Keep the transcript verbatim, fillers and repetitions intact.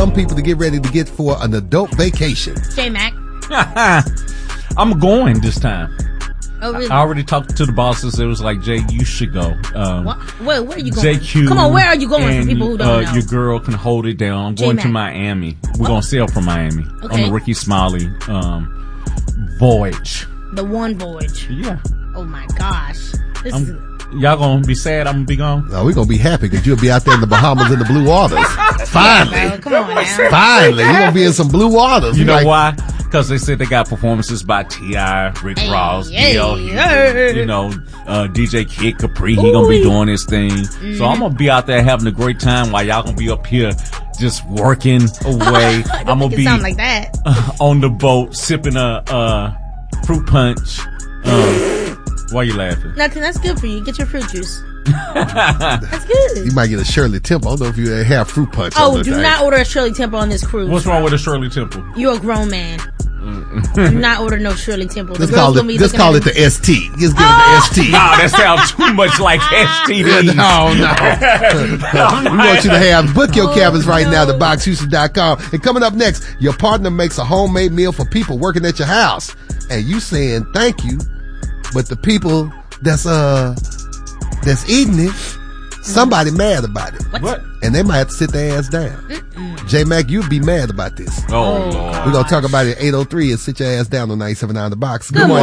young people to get ready to get for an adult vacation? J-Mac. I'm going this time. Oh, really? I already talked to the bosses. It was like, Jay, you should go. Um, what? Where, where are you going? J Q. Come on, where are you going and, for people who don't uh, know? Your girl can hold it down. I'm going J-Mac. to Miami. We're oh. going to sail from Miami okay. on the Ricky Smiley um, voyage. The one voyage. Yeah. Oh, my gosh. This I'm, is... Y'all going to be sad I'm going to be gone? No, we're going to be happy because you'll be out there in the Bahamas in the blue waters. Finally. Yeah, come on now. Finally. You're going to be in some blue waters. You know like, why? Because they said they got performances by T I, Rick hey, Ross, hey, D L hey. you know, uh, D J Kid Capri. He gonna be doing his thing. Mm-hmm. So I'm gonna be out there having a great time while y'all gonna be up here just working away. I'm gonna it be sound like that. Uh, on the boat sipping a uh, fruit punch. Um, why you laughing? Nothing. That's good for you. Get your fruit juice. That's good. You might get a Shirley Temple. I don't know if you have fruit punch. Oh, do not order a Shirley Temple on this cruise. What's wrong with a Shirley Temple? You're a grown man. Do not order no Shirley Temple. Just call it, just call it the S T. Just give oh! it the S T. No, that sounds too much like S T D. No, no. We want you to have, book your oh, cabins right no. now at box houston dot com. And coming up next, your partner makes a homemade meal for people working at your house. And you saying thank you, but the people that's, uh, that's eating it, somebody mm. mad about it. What? what? And they might have to sit their ass down. J-Mac, you'd be mad about this. Oh, Lord. We're going to talk about it at eight oh three and sit your ass down on ninety-seven point nine The Box. Good, Good morning.